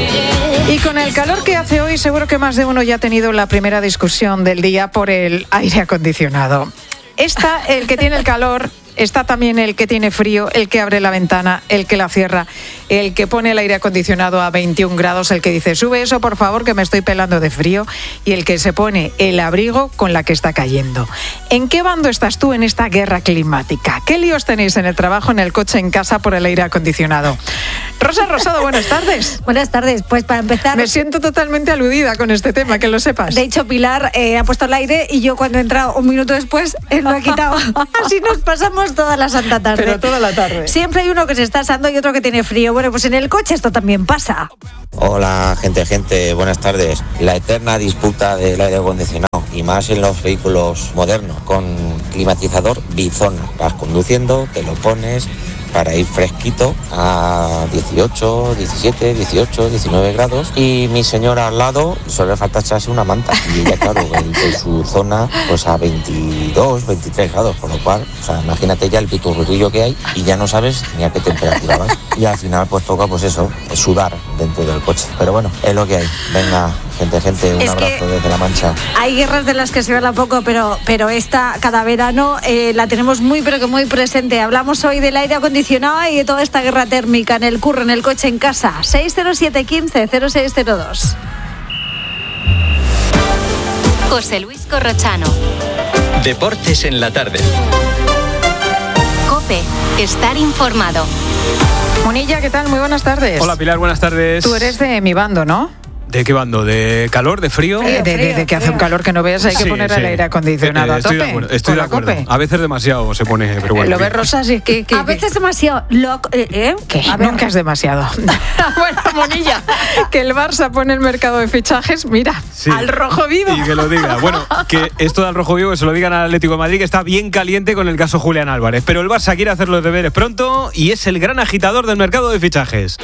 Y con el calor que hace hoy, seguro que más de uno ya ha tenido la primera discusión del día por el aire acondicionado. Está el que tiene el calor, está también el que tiene frío, el que abre la ventana, el que la cierra, el que pone el aire acondicionado a 21 grados, el que dice, sube eso por favor que me estoy pelando de frío, y el que se pone el abrigo con la que está cayendo. ¿En qué bando estás tú en esta guerra climática? ¿Qué líos tenéis en el trabajo, en el coche, en casa por el aire acondicionado? Rosa Rosado, buenas tardes. Buenas tardes, pues para empezar... Me siento totalmente aludida con este tema, que lo sepas. De hecho, Pilar ha puesto el aire y yo cuando he entrado un minuto después, él lo ha quitado. Así nos pasamos toda la santa tarde. Pero toda la tarde. Siempre hay uno que se está asando y otro que tiene frío. Bueno, pues en el coche esto también pasa. Hola, gente, buenas tardes. La eterna disputa del aire acondicionado, y más en los vehículos modernos, con climatizador bizona. Vas conduciendo, te lo pones para ir fresquito a 18, 17, 18, 19 grados. Y mi señora al lado solo le falta echarse una manta. Y ella, claro, en su zona, pues a 22, 23 grados. Por lo cual, o sea, imagínate ya el piturrillo que hay y ya no sabes ni a qué temperatura vas. Y al final, pues toca, pues eso, sudar dentro del coche. Pero bueno, es lo que hay. Venga, gente, un abrazo desde La Mancha. Hay guerras de las que se habla poco, pero esta cada verano la tenemos muy, pero que muy presente. Hablamos hoy del aire acondicionado y de toda esta guerra térmica en el curro, en el coche, en casa. 607 15 0602. José Luis Corrochano. Deportes en la tarde. COPE. Estar informado. Monilla, ¿qué tal? Muy buenas tardes. Hola, Pilar, buenas tardes. Tú eres de mi bando, ¿no? ¿De qué bando? ¿De calor? ¿De frío? De que hace un calor que no veas, hay que poner el aire acondicionado a tope. Estoy de acuerdo. A veces demasiado se pone, pero bueno. ¿Lo ves, Rosa? Sí, a veces demasiado. ¿Qué? Nunca es demasiado. Bueno, Monilla, que el Barça pone el mercado de fichajes, mira, al rojo vivo. Y que lo diga. Bueno, que esto del rojo vivo, que se lo digan al Atlético de Madrid, que está bien caliente con el caso Julián Álvarez. Pero el Barça quiere hacer los deberes pronto y es el gran agitador del mercado de fichajes.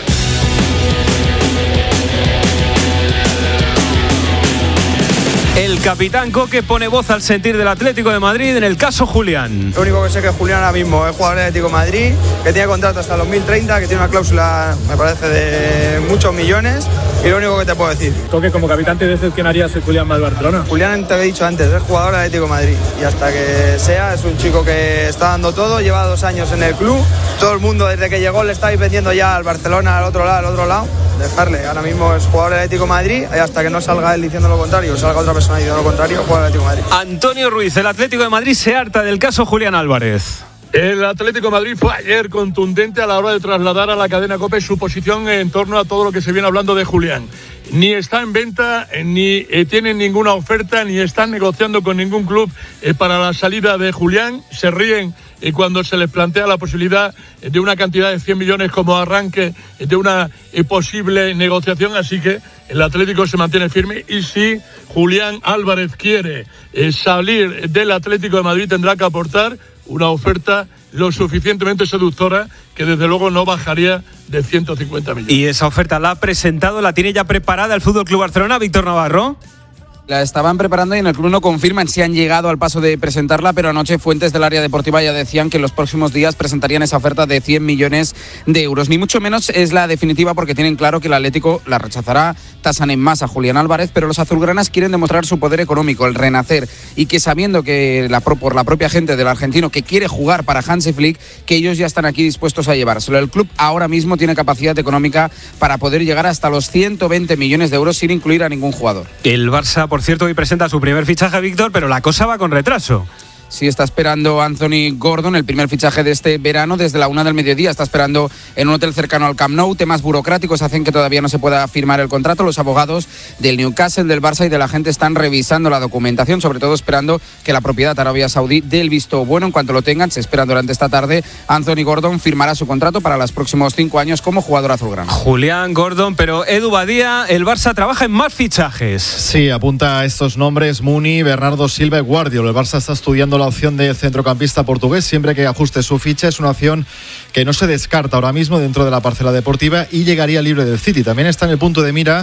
El capitán Coque pone voz al sentir del Atlético de Madrid en el caso Julián. Lo único que sé que Julián ahora mismo es jugador del Atlético de Madrid, que tiene contrato hasta 2030, que tiene una cláusula, me parece, de muchos millones, y lo único que te puedo decir. Coque, como capitán, ¿te decepcionarías el Julián más Barcelona? Julián, te he dicho antes, es jugador del Atlético de Madrid, y hasta que sea, es un chico que está dando todo, lleva 2 años en el club, todo el mundo desde que llegó le estáis vendiendo ya al Barcelona, al otro lado. Dejarle, ahora mismo es jugador del Atlético de Madrid, y hasta que no salga él diciendo lo contrario, salga otra persona diciendo lo contrario, juega del Atlético de Madrid. Antonio Ruiz, el Atlético de Madrid se harta del caso Julián Álvarez. El Atlético de Madrid fue ayer contundente a la hora de trasladar a la cadena COPE su posición en torno a todo lo que se viene hablando de Julián. Ni está en venta, ni tienen ninguna oferta, ni están negociando con ningún club para la salida de Julián. Se ríen cuando se les plantea la posibilidad de una cantidad de 100 millones como arranque de una posible negociación, así que el Atlético se mantiene firme, y si Julián Álvarez quiere salir del Atlético de Madrid tendrá que aportar una oferta lo suficientemente seductora que desde luego no bajaría de 150 millones. Y esa oferta la ha presentado, la tiene ya preparada el FC Barcelona, Víctor Navarro. La estaban preparando y en el club no confirman si han llegado al paso de presentarla, pero anoche fuentes del área deportiva ya decían que en los próximos días presentarían esa oferta de 100 millones de euros. Ni mucho menos es la definitiva, porque tienen claro que el Atlético la rechazará, tasan en masa a Julián Álvarez, pero los azulgranas quieren demostrar su poder económico, el renacer, y que sabiendo que por la propia gente del argentino que quiere jugar para Hansi Flick, que ellos ya están aquí dispuestos a llevárselo. El club ahora mismo tiene capacidad económica para poder llegar hasta los 120 millones de euros sin incluir a ningún jugador. El Barça, por cierto, hoy presenta su primer fichaje, Víctor, pero la cosa va con retraso. Sí, está esperando Anthony Gordon, el primer fichaje de este verano, desde la 1 del mediodía. Está esperando en un hotel cercano al Camp Nou. Temas burocráticos hacen que todavía no se pueda firmar el contrato. Los abogados del Newcastle, del Barça y de la gente están revisando la documentación, sobre todo esperando que la propiedad Arabia Saudí dé el visto bueno. En cuanto lo tengan, se espera durante esta tarde, Anthony Gordon firmará su contrato para los próximos 5 años como jugador azulgrana. Julián Gordon, pero Edu Badía, el Barça trabaja en más fichajes. Sí, apunta a estos nombres: Muni, Bernardo Silva y Guardiola. El Barça está estudiando la opción del centrocampista portugués, siempre que ajuste su ficha. Es una opción que no se descarta ahora mismo dentro de la parcela deportiva y llegaría libre del City. También está en el punto de mira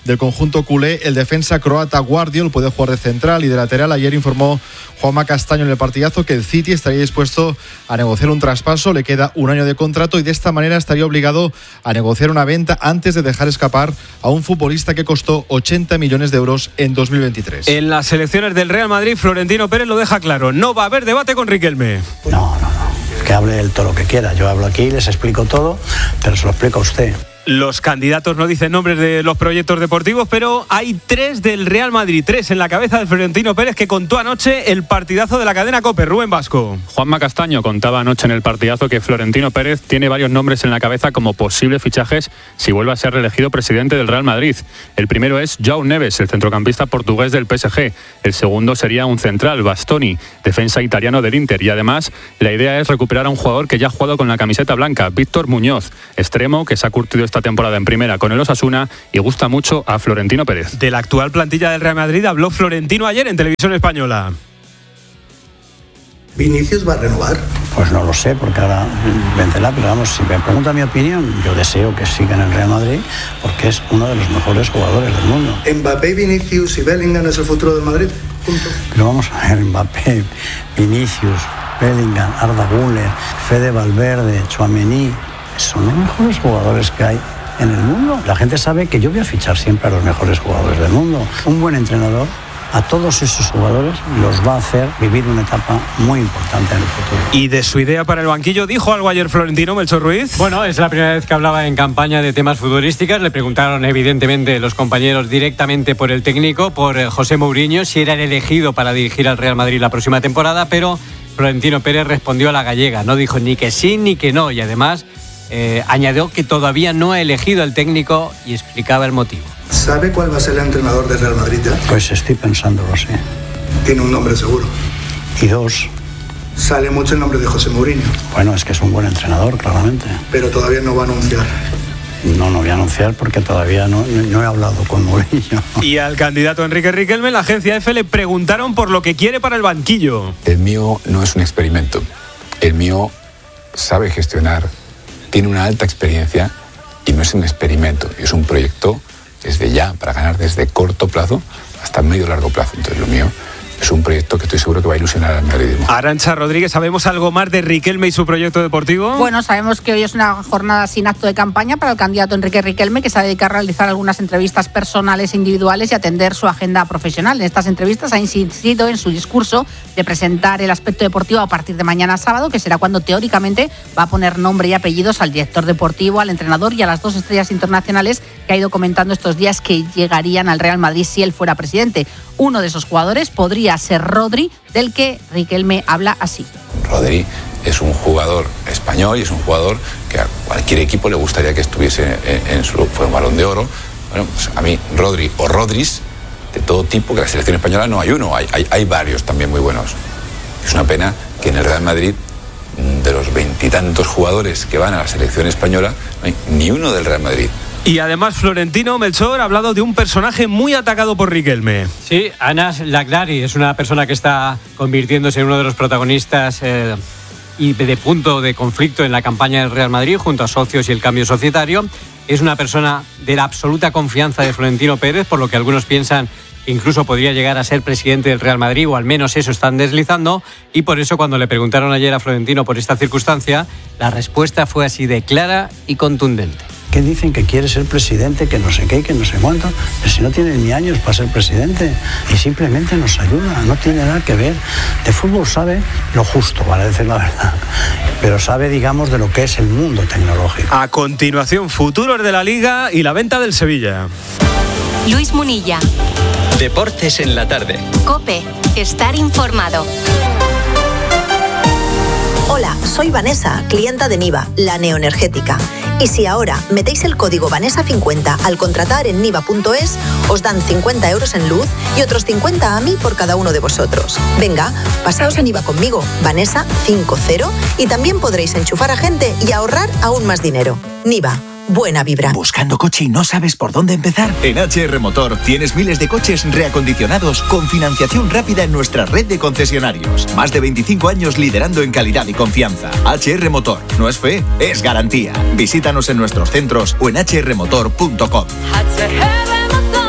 del conjunto culé. El defensa croata Guardiol puede jugar de central y de lateral. Ayer informó Juanma Castaño en el partidazo que el City estaría dispuesto a negociar un traspaso. Le queda un año de contrato y de esta manera estaría obligado a negociar una venta antes de dejar escapar a un futbolista que costó 80 millones de euros en 2023. En las elecciones del Real Madrid, Florentino Pérez lo deja claro. No va a haber debate con Riquelme. No. Que hable él todo lo que quiera. Yo hablo aquí, les explico todo, pero se lo explico a usted. Los candidatos no dicen nombres de los proyectos deportivos, pero hay 3 del Real Madrid, 3 en la cabeza de Florentino Pérez, que contó anoche el partidazo de la cadena COPE. Rubén Vasco. Juanma Castaño contaba anoche en el partidazo que Florentino Pérez tiene varios nombres en la cabeza como posibles fichajes si vuelve a ser reelegido presidente del Real Madrid. El primero es João Neves, el centrocampista portugués del PSG. El segundo sería un central, Bastoni, defensa italiano del Inter. Y además, la idea es recuperar a un jugador que ya ha jugado con la camiseta blanca, Víctor Muñoz, extremo que se ha curtido esta temporada en primera con el Osasuna y gusta mucho a Florentino Pérez. De la actual plantilla del Real Madrid habló Florentino ayer en Televisión Española. ¿Vinicius va a renovar? Pues no lo sé, porque ahora vencerá, pero vamos, si me pregunta mi opinión, yo deseo que siga en el Real Madrid porque es uno de los mejores jugadores del mundo. Mbappé, Vinicius y Bellingham es el futuro del Madrid. Punto. Pero vamos a ver, Mbappé, Vinicius, Bellingham, Arda Güler, Fede Valverde, Tchouaméni, son los mejores jugadores que hay en el mundo. La gente sabe que yo voy a fichar siempre a los mejores jugadores del mundo. Un buen entrenador a todos esos jugadores los va a hacer vivir una etapa muy importante en el futuro. Y de su idea para el banquillo, ¿dijo algo ayer Florentino, Melchor Ruiz? Bueno, es la primera vez que hablaba en campaña de temas futbolísticos. Le preguntaron evidentemente los compañeros directamente por el técnico, por José Mourinho, si era el elegido para dirigir al Real Madrid la próxima temporada, pero Florentino Pérez respondió a la gallega. No dijo ni que sí ni que no y además añadió que todavía no ha elegido al técnico y explicaba el motivo. ¿Sabe cuál va a ser el entrenador del Real Madrid ya? Pues estoy pensándolo, sí. Tiene un nombre seguro. Y 2. Sale mucho el nombre de José Mourinho. Bueno, es que es un buen entrenador, claramente. Pero todavía no va a anunciar. No voy a anunciar porque todavía no he hablado con Mourinho. Y al candidato Enrique Riquelme, la agencia EFE le preguntaron por lo que quiere para el banquillo. El mío no es un experimento. El mío sabe gestionar, tiene una alta experiencia y no es un experimento, es un proyecto desde ya, para ganar desde corto plazo hasta medio largo plazo. Entonces lo mío es un proyecto que estoy seguro que va a ilusionar al madridismo. Arantxa Rodríguez, ¿sabemos algo más de Riquelme y su proyecto deportivo? Bueno, sabemos que hoy es una jornada sin acto de campaña para el candidato Enrique Riquelme, que se va a dedicar a realizar algunas entrevistas personales e individuales y atender su agenda profesional. En estas entrevistas ha insistido en su discurso de presentar el aspecto deportivo a partir de mañana sábado, que será cuando teóricamente va a poner nombre y apellidos al director deportivo, al entrenador y a las 2 estrellas internacionales que ha ido comentando estos días que llegarían al Real Madrid si él fuera presidente. Uno de esos jugadores podría ser Rodri, del que Riquelme habla así. Rodri es un jugador español y es un jugador que a cualquier equipo le gustaría que estuviese fue un Balón de Oro. Bueno, pues a mí Rodri o Rodris de todo tipo, que la selección española no hay uno, hay varios también muy buenos. Es una pena que en el Real Madrid, de los 20 y tantos jugadores que van a la selección española, no hay ni uno del Real Madrid. Y además Florentino, Melchor, ha hablado de un personaje muy atacado por Riquelme. Sí, Anas Lagrari es una persona que está convirtiéndose en uno de los protagonistas y de punto de conflicto en la campaña del Real Madrid junto a socios y el cambio societario. Es una persona de la absoluta confianza de Florentino Pérez, por lo que algunos piensan que incluso podría llegar a ser presidente del Real Madrid, o al menos eso están deslizando, y por eso cuando le preguntaron ayer a Florentino por esta circunstancia, la respuesta fue así de clara y contundente. ¿Qué dicen? Que quiere ser presidente, que no sé qué, que no sé cuánto. Pero si no tiene ni años para ser presidente y simplemente nos ayuda, no tiene nada que ver. De fútbol sabe lo justo, para decir la verdad, pero sabe, digamos, de lo que es el mundo tecnológico. A continuación, futuros de la Liga y la venta del Sevilla. Luis Munilla. Deportes en la tarde. COPE. Estar informado. Hola, soy Vanessa, clienta de Niva, la neoenergética. Y si ahora metéis el código Vanessa50 al contratar en niva.es, os dan 50 euros en luz y otros 50 a mí por cada uno de vosotros. Venga, pasaos a Niva conmigo, Vanessa50, y también podréis enchufar a gente y ahorrar aún más dinero. Niva. Buena vibra. ¿Buscando coche y no sabes por dónde empezar? En HR Motor tienes miles de coches reacondicionados con financiación rápida en nuestra red de concesionarios. Más de 25 años liderando en calidad y confianza. HR Motor. No es fe, es garantía. Visítanos en nuestros centros o en hrmotor.com.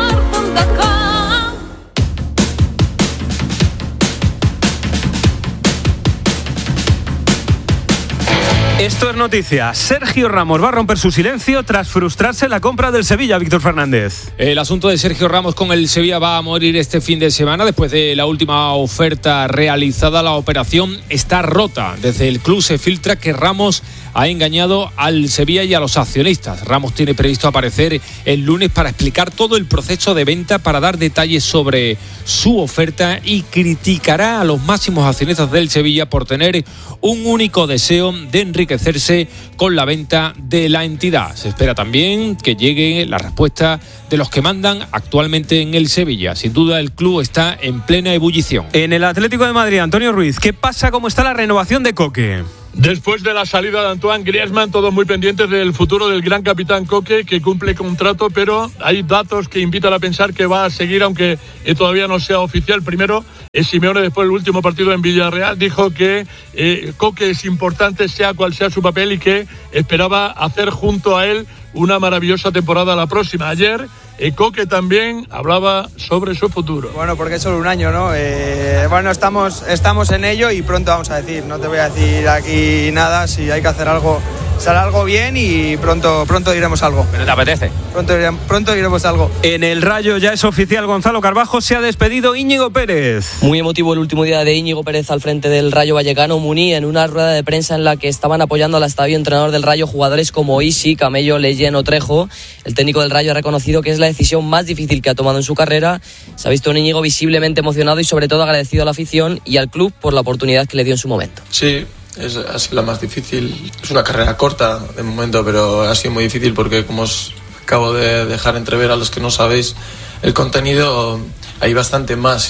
Esto es noticia. Sergio Ramos va a romper su silencio tras frustrarse la compra del Sevilla, Víctor Fernández. El asunto de Sergio Ramos con el Sevilla va a morir este fin de semana. Después de la última oferta realizada, la operación está rota. Desde el club se filtra que Ramos ha engañado al Sevilla y a los accionistas. Ramos tiene previsto aparecer el lunes para explicar todo el proceso de venta, para dar detalles sobre su oferta, y criticará a los máximos accionistas del Sevilla por tener un único deseo de enriquecerse con la venta de la entidad. Se espera también que llegue la respuesta de los que mandan actualmente en el Sevilla. Sin duda, el club está en plena ebullición. En el Atlético de Madrid, Antonio Ruiz, ¿qué pasa? ¿Cómo está la renovación de Coque? Después de la salida de Antoine Griezmann, todos muy pendientes del futuro del gran capitán Coque, que cumple contrato, pero hay datos que invitan a pensar que va a seguir, aunque todavía no sea oficial. Primero, Simeone, después del último partido en Villarreal, dijo que Coque es importante, sea cual sea su papel, y que esperaba hacer junto a él una maravillosa temporada la próxima. Ayer Coque también hablaba sobre su futuro. Bueno, porque es solo un año, ¿no? Bueno, estamos en ello y pronto vamos a decir. No te voy a decir aquí nada. Si hay que hacer algo, será algo bien, y pronto diremos algo. ¿Pero te apetece? Pronto diremos algo. En el Rayo ya es oficial, Gonzalo Carbajo, se ha despedido Íñigo Pérez. Muy emotivo el último día de Íñigo Pérez al frente del Rayo Vallecano. Muni, en una rueda de prensa en la que estaban apoyando al estadio entrenador del Rayo jugadores como Isi, Camello, Leyen o Trejo. El técnico del Rayo ha reconocido que es la decisión más difícil que ha tomado en su carrera. Se ha visto un Íñigo visiblemente emocionado y sobre todo agradecido a la afición y al club por la oportunidad que le dio en su momento. Sí, ha sido la más difícil. Es una carrera corta de momento, pero ha sido muy difícil porque, como os acabo de dejar entrever a los que no sabéis el contenido, hay bastante más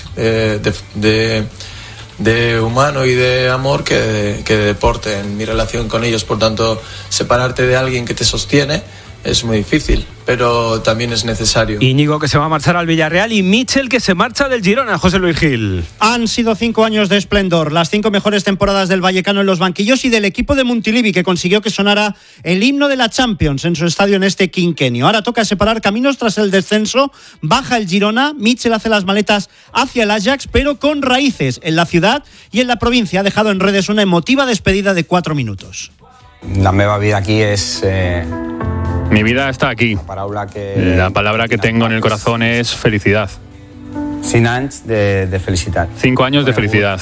de humano y de amor que de deporte en mi relación con ellos. Por tanto, separarte de alguien que te sostiene es muy difícil, pero también es necesario. Íñigo, que se va a marchar al Villarreal, y Michel, que se marcha del Girona. José Luis Gil. Han sido 5 años de esplendor, las 5 mejores temporadas del Vallecano en los banquillos y del equipo de Montilivi, que consiguió que sonara el himno de la Champions en su estadio en este quinquenio. Ahora toca separar caminos tras el descenso. Baja el Girona, Michel hace las maletas hacia el Ajax, pero con raíces en la ciudad y en la provincia. Ha dejado en redes una emotiva despedida de 4 minutos. La meva vida aquí es... Mi vida está aquí. La palabra que tengo en el corazón es felicidad. 5 años de felicidad. 5 años de felicidad.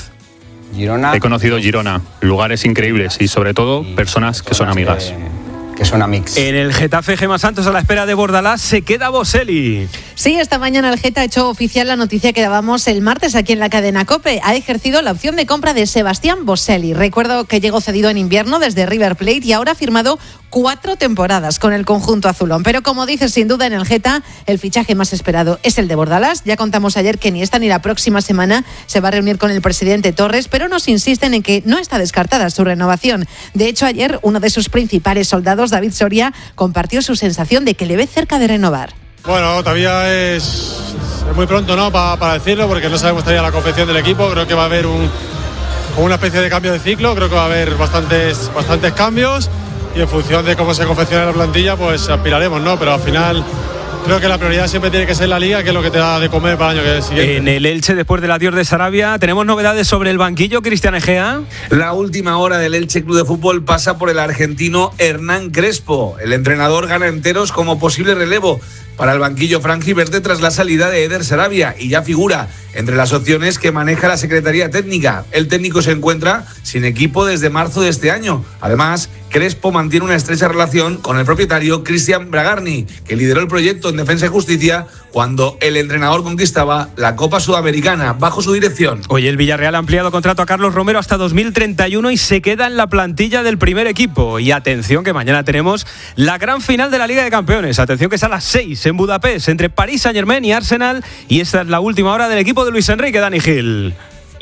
He conocido Girona, lugares increíbles y sobre todo personas que son amigas. Que son amigos. En el Getafe, Gemma Santos a la espera de Bordalás, se queda Boselli. Sí, esta mañana el Geta ha hecho oficial la noticia que dábamos el martes aquí en la cadena COPE. Ha ejercido la opción de compra de Sebastián Boselli. Recuerdo que llegó cedido en invierno desde River Plate y ahora ha firmado 4 temporadas con el conjunto azulón. Pero como dices, sin duda en el Geta, el fichaje más esperado es el de Bordalás. Ya contamos ayer que ni esta ni la próxima semana se va a reunir con el presidente Torres, pero nos insisten en que no está descartada su renovación. De hecho, ayer uno de sus principales soldados, David Soria, compartió su sensación de que le ve cerca de renovar. Bueno, todavía es muy pronto, ¿no? Para decirlo, porque no sabemos todavía la confección del equipo. Creo que va a haber una especie de cambio de ciclo. Creo que va a haber bastantes cambios, y en función de cómo se confeccione la plantilla, pues aspiraremos, ¿no? Pero al final creo que la prioridad siempre tiene que ser la Liga, que es lo que te da de comer para el año siguiente. En el Elche, después del adiós de Sarabia, tenemos novedades sobre el banquillo. Cristian Egea. La última hora del Elche Club de Fútbol pasa por el argentino Hernán Crespo. El entrenador gana enteros como posible relevo para el banquillo franjiverde tras la salida de Eder Sarabia, y ya figura entre las opciones que maneja la Secretaría Técnica. El técnico se encuentra sin equipo desde marzo de este año. Además, Crespo mantiene una estrecha relación con el propietario Cristian Bragarni, que lideró el proyecto en Defensa y Justicia cuando el entrenador conquistaba la Copa Sudamericana bajo su dirección. Hoy el Villarreal ha ampliado contrato a Carlos Romero hasta 2031 y se queda en la plantilla del primer equipo. Y atención, que mañana tenemos la gran final de la Liga de Campeones. Atención, que es a las 6 en Budapest, entre París Saint-Germain y Arsenal, y esta es la última hora del equipo de Luis Enrique. Dani Gil.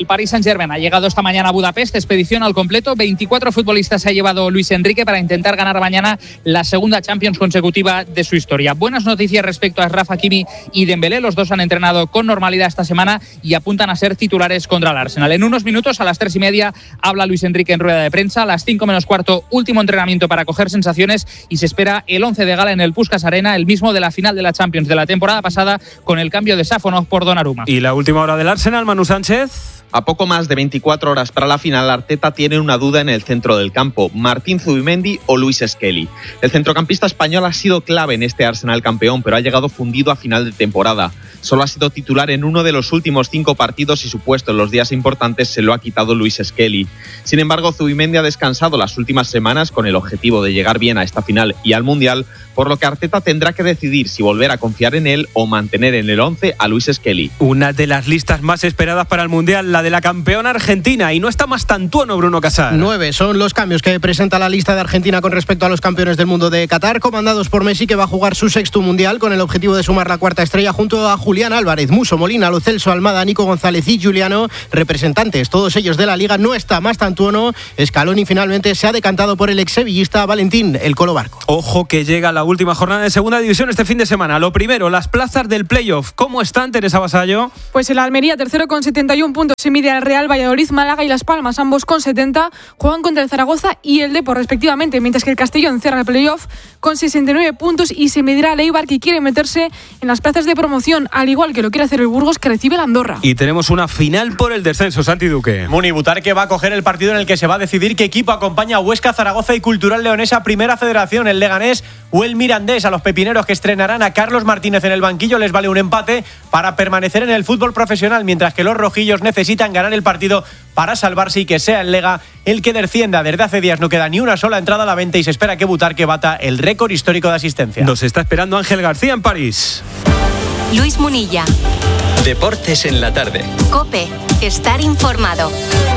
El Paris Saint-Germain ha llegado esta mañana a Budapest, expedición al completo. 24 futbolistas se ha llevado Luis Enrique para intentar ganar mañana la segunda Champions consecutiva de su historia. Buenas noticias respecto a Achraf Hakimi y Dembélé. Los dos han entrenado con normalidad esta semana y apuntan a ser titulares contra el Arsenal. En unos minutos, a las 3:30, habla Luis Enrique en rueda de prensa. A las 5 menos cuarto, último entrenamiento para coger sensaciones y se espera el 11 de gala en el Puskás Arena, el mismo de la final de la Champions de la temporada pasada, con el cambio de Safonov por Donnarumma. Y la última hora del Arsenal, Manu Sánchez. A poco más de 24 horas para la final, Arteta tiene una duda en el centro del campo: Martín Zubimendi o Luis Skelly. El centrocampista español ha sido clave en este Arsenal campeón, pero ha llegado fundido a final de temporada. Solo ha sido titular en uno de los últimos 5 partidos y su puesto en los días importantes se lo ha quitado Luis Skelly. Sin embargo, Zubimendi ha descansado las últimas semanas con el objetivo de llegar bien a esta final y al Mundial, por lo que Arteta tendrá que decidir si volver a confiar en él o mantener en el 11 a Luis Skelly. Una de las listas más esperadas para el Mundial, la de la campeona argentina, y no está más tantuano, Bruno Casar. 9 son los cambios que presenta la lista de Argentina con respecto a los campeones del mundo de Qatar, comandados por Messi, que va a jugar su 6º Mundial con el objetivo de sumar la 4ª estrella junto a Julián Álvarez, Musso, Molina, Lo Celso, Almada, Nico González y Giuliano, representantes todos ellos de la Liga. No está más tantuano. Scaloni finalmente se ha decantado por el ex-sevillista Valentín El Colo Barco. Ojo que llega la última jornada de segunda división este fin de semana. Lo primero, las plazas del playoff. ¿Cómo están, Teresa Basallo? Pues el Almería, tercero con 71 puntos, se mide al Real Valladolid, Málaga y Las Palmas, ambos con 70, juegan contra el Zaragoza y el Depor respectivamente, mientras que el Castellón cierra el playoff con 69 puntos y se medirá al Eibar, que quiere meterse en las plazas de promoción, al igual que lo quiere hacer el Burgos, que recibe la Andorra. Y tenemos una final por el descenso, Santi Duque. Muni Butarque va a coger el partido en el que se va a decidir qué equipo acompaña a Huesca, Zaragoza y Cultural Leonesa Primera Federación, el Leganés o el Mirandés. A los pepineros, que estrenarán a Carlos Martínez en el banquillo, les vale un empate para permanecer en el fútbol profesional, mientras que los rojillos necesitan ganar el partido para salvarse y que sea el Lega el que descienda. Desde hace días no queda ni una sola entrada a la venta y se espera que Butarque bata el récord histórico de asistencia. Nos está esperando Ángel García en París. Luis Munilla. Deportes en la tarde. COPE. Estar informado.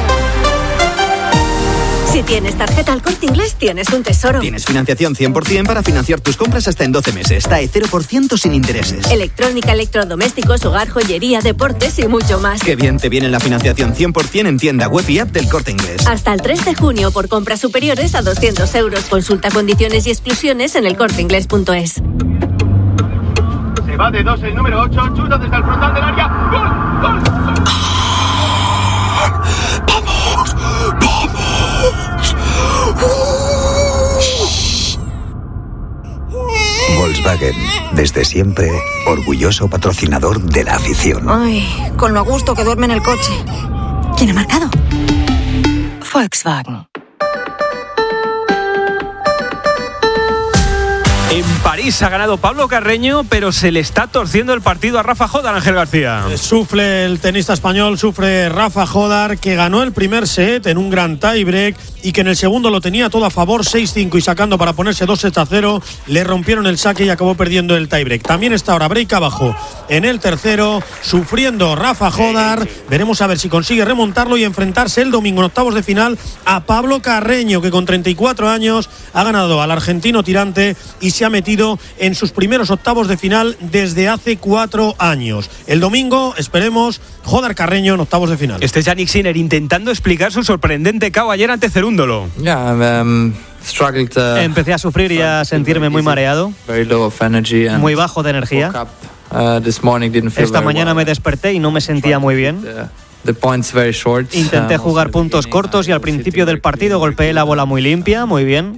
Si tienes tarjeta El Corte Inglés, tienes un tesoro. Tienes financiación 100% para financiar tus compras hasta en 12 meses. TAE 0% sin intereses. Electrónica, electrodomésticos, hogar, joyería, deportes y mucho más. Qué bien te viene la financiación 100% en tienda web y app del Corte Inglés. Hasta el 3 de junio por compras superiores a 200 euros. Consulta condiciones y exclusiones en elcorteinglés.es. Se va de 2 el número 8, chuta desde el frontal del área. ¡Gol! ¡Gol! Volkswagen, desde siempre, orgulloso patrocinador de la afición. Ay, con lo a gusto que duerme en el coche. ¿Quién ha marcado? Volkswagen. En París ha ganado Pablo Carreño, pero se le está torciendo el partido a Rafa Jodar, Ángel García. Sufre el tenista español, sufre Rafa Jodar, que ganó el primer set en un gran tiebreak y que en el segundo lo tenía todo a favor, 6-5 y sacando para ponerse 2-0, le rompieron el saque y acabó perdiendo el tiebreak. También está ahora break abajo en el tercero, sufriendo Rafa Jodar. Veremos a ver si consigue remontarlo y enfrentarse el domingo en octavos de final a Pablo Carreño, que con 34 años ha ganado al argentino tirante y se ha metido en sus primeros octavos de final desde hace 4 años. El domingo, esperemos, Jodar Carreño en octavos de final. Este es Yannick Sinner intentando explicar su sorprendente KO ayer ante Cerúndolo. Empecé a sufrir y a sentirme muy mareado, muy bajo de energía. Esta mañana me desperté y no me sentía muy bien. Intenté jugar puntos cortos y al principio del partido golpeé la bola muy limpia, muy bien.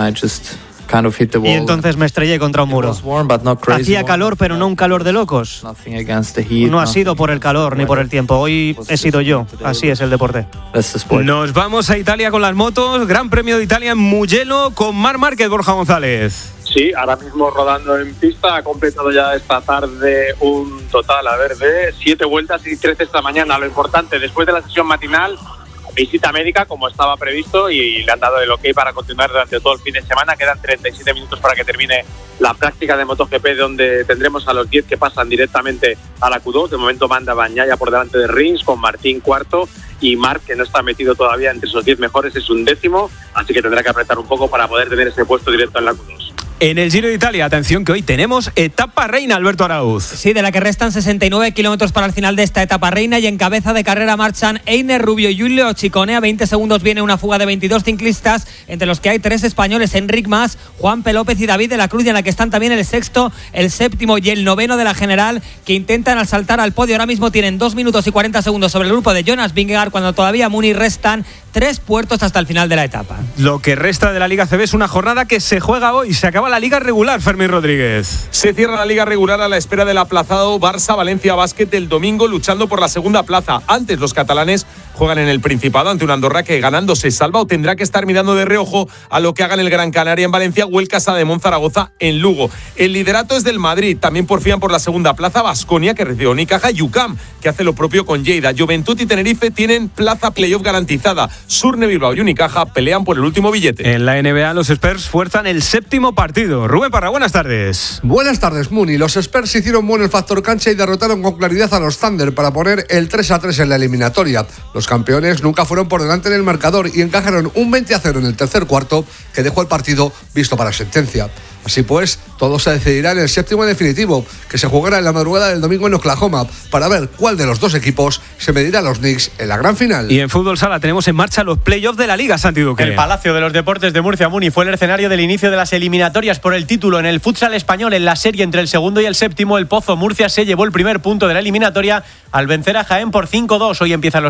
Y entonces me estrellé contra un muro. Hacía calor, pero no un calor de locos. No ha sido por el calor ni por el tiempo. Hoy he sido yo. Así es el deporte. Nos vamos a Italia con las motos. Gran Premio de Italia en Mugello con Marc Márquez, Borja González. Sí, ahora mismo rodando en pista. Ha completado ya esta tarde un total, de 7 vueltas y 13 esta mañana. Lo importante, después de la sesión matinal, visita médica como estaba previsto y le han dado el ok para continuar durante todo el fin de semana. Quedan 37 minutos para que termine la práctica de MotoGP, donde tendremos a los 10 que pasan directamente a la Q2. De momento manda Bagnaia por delante de Rins, con Martín cuarto y Marc, que no está metido todavía entre esos 10 mejores, es 11º, así que tendrá que apretar un poco para poder tener ese puesto directo en la Q2. En el Giro de Italia, atención que hoy tenemos etapa reina, Alberto Arauz. Sí, de la que restan 69 kilómetros para el final de esta etapa reina, y en cabeza de carrera marchan Einer Rubio y Giulio Ciccone. A 20 segundos viene una fuga de 22 ciclistas, entre los que hay 3 españoles, Enric Mas, Juan P. López y David de la Cruz, y en la que están también el sexto, el séptimo y el noveno de la general, que intentan saltar al podio. Ahora mismo tienen 2 minutos y 40 segundos sobre el grupo de Jonas Vingegaard, cuando todavía a Muni restan 3 puertos hasta el final de la etapa. Lo que resta de la Liga CB es una jornada que se juega hoy. Se acaba la Liga regular, Fermín Rodríguez. Se cierra la Liga regular a la espera del aplazado Barça-Valencia Basket del domingo, luchando por la segunda plaza. Antes, los catalanes juegan en el Principado ante una Andorra que ganando se salva o tendrá que estar mirando de reojo a lo que hagan el Gran Canaria en Valencia o el Casademont Zaragoza en Lugo. El liderato es del Madrid. También porfían por la segunda plaza Baskonia, que recibe Unicaja, y UCAM, que hace lo propio con Lleida. Juventud y Tenerife tienen plaza playoff garantizada. Surne, Bilbao y Unicaja pelean por el último billete. En la NBA, los Spurs fuerzan el séptimo partido. Rubén Parra, buenas tardes. Buenas tardes, Muni. Los Spurs hicieron bueno el factor cancha y derrotaron con claridad a los Thunder para poner el 3-3 en la eliminatoria. Los campeones nunca fueron por delante en el marcador y encajaron un 20-0 en el tercer cuarto, que dejó el partido visto para sentencia. Así pues, todo se decidirá en el séptimo definitivo, que se jugará en la madrugada del domingo en Oklahoma, para ver cuál de los dos equipos se medirá a los Knicks en la gran final. Y en fútbol sala tenemos en marcha los playoffs de la Liga, Santi Duque. El Palacio de los Deportes de Murcia, Muni, fue el escenario del inicio de las eliminatorias por el título en el futsal español. En la serie entre el segundo y el séptimo, el Pozo Murcia se llevó el primer punto de la eliminatoria al vencer a Jaén por 5-2. Hoy empiezan los